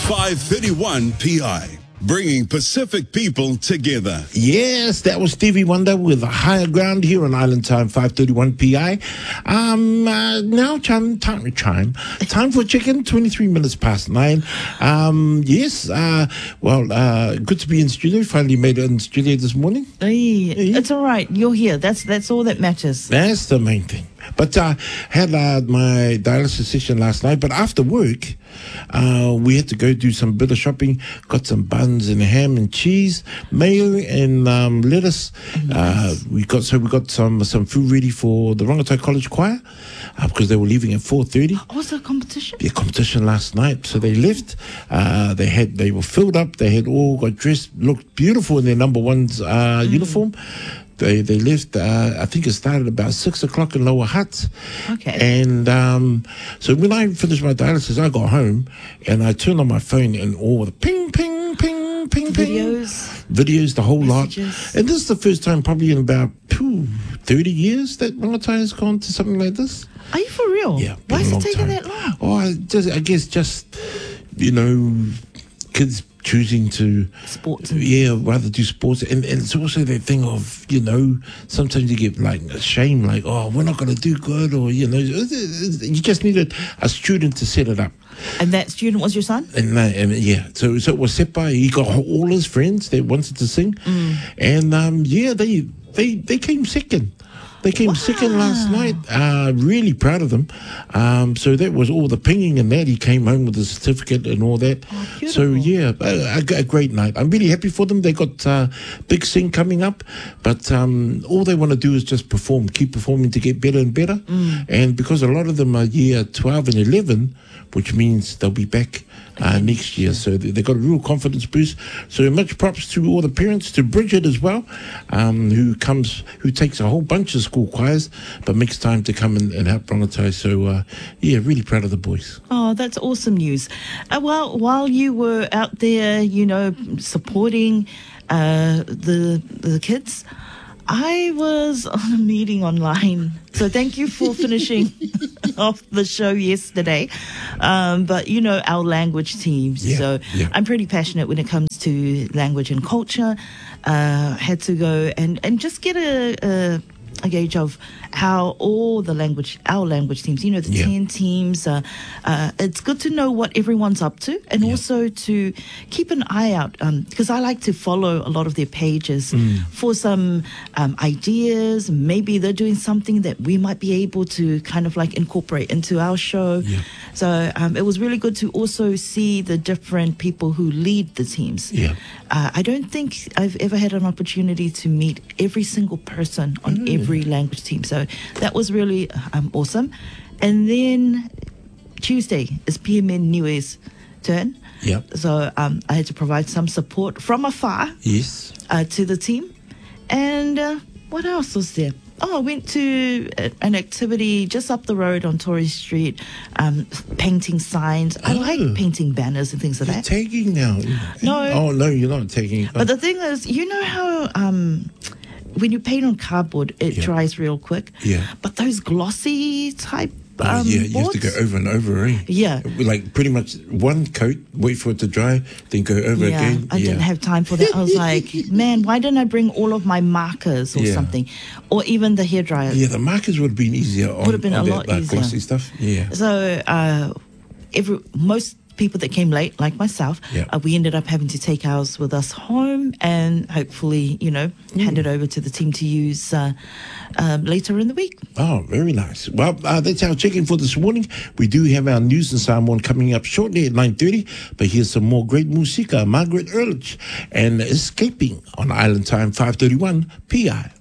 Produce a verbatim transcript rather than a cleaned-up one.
five thirty-one P I, bringing Pacific people together. Yes, that was Stevie Wonder with Higher Ground here on Island Time five thirty-one P I. Um, uh, now chime, time, chime, time for chicken, twenty-three minutes past nine. Um, yes, uh, well, uh, good to be in studio. Finally made it in studio this morning. Hey, it's all right. You're here. That's that's all that matters. That's the main thing. But I uh, had uh, my dialysis session last night, but after work, uh, we had to go do some bit of shopping, got some buns and ham and cheese, mayo and um, lettuce. Nice. Uh, we got so we got some some food ready for the Rongotai College Choir uh, because they were leaving at four thirty. Oh, was there a competition? Yeah, competition last night. So they left. Uh, they had they were filled up. They had all got dressed, looked beautiful in their number one's uh, mm. uniform. They they left, uh, I think it started about six o'clock in Lower Hutt. Okay. And um, so when I finished my dialysis, I got home and I turned on my phone and all the ping, ping, ping, ping, ping. Videos. Videos, the whole Messages. lot. And this is the first time probably in about phew, thirty years that Rongotai has gone to something like this. Are you for real? Yeah. Why is it taking time. that long? Oh, I, just, I guess just, you know, kids choosing to sports, yeah, rather do sports, and, and it's also that thing of, you know, sometimes you get like shame, like, oh, we're not going to do good, or you know, you just needed a student to set it up. And that student was your son? And, uh, and yeah, so so it was set by, he got all his friends that wanted to sing, mm. and um, yeah, they they they came second. They came wow. second last night. Uh, really proud of them. Um, so that was all the pinging and that. He came home with a certificate and all that. Oh, so yeah, a, a, a great night. I'm really happy for them. They got uh, Big Sing coming up, but um, all they want to do is just perform, keep performing to get better and better. Mm. And because a lot of them are year twelve and eleven, which means they'll be back uh, next year. So they, they got a real confidence boost. So much props to all the parents, to Bridget as well, um, who comes, who takes a whole bunch of school choirs, but makes time to come and, and help Rongotai. So uh, yeah, really proud of the boys. Oh, that's awesome news. Uh, well, while you were out there, you know, supporting uh, the the kids, I was on a meeting online. So thank you for finishing off the show yesterday. Um, but, you know, our language teams. Yeah, so yeah. I'm pretty passionate when it comes to language and culture. Uh, had to go and, and just get a, a, a gauge of how all the language, our language teams, you know, the yeah. ten teams, uh, uh, it's good to know what everyone's up to, and yeah. also to keep an eye out, um, because I like to follow a lot of their pages mm. for some um, ideas. Maybe they're doing something that we might be able to kind of like incorporate into our show. Yeah. So um, it was really good to also see the different people who lead the teams. Yeah. Uh, I don't think I've ever had an opportunity to meet every single person on mm. every language team. So that was really um, awesome. And then Tuesday is P M N Niue's turn. Yep. So um, I had to provide some support from afar yes. uh, to the team. And uh, what else was there? Oh, I went to a, an activity just up the road on Torrey Street, um, painting signs. I oh. like painting banners and things like you're that. tagging now. No. Oh, no, you're not tagging. But the thing is, you know how um, when you paint on cardboard, it yeah. dries real quick? Yeah. But those glossy type Oh, um, yeah, you boards, have to go over and over, eh? Yeah. Like pretty much one coat, wait for it to dry, then go over yeah, again. I yeah. didn't have time for that. I was like, man, why didn't I bring all of my markers or Yeah. something? Or even the hairdryer. Yeah, the markers would have been easier on, Would have been on a that lot like, easier. glossy stuff. Yeah. So uh, every most people that came late, like myself, Yeah. uh, we ended up having to take ours with us home and hopefully, you know, mm. hand it over to the team to use uh, um, later in the week. Oh, very nice. Well, uh, that's our check-in for this morning. We do have our news and Samoan coming up shortly at nine thirty, but here's some more great music. Margaret Earlich and Escaping on Island Time five thirty-one P I.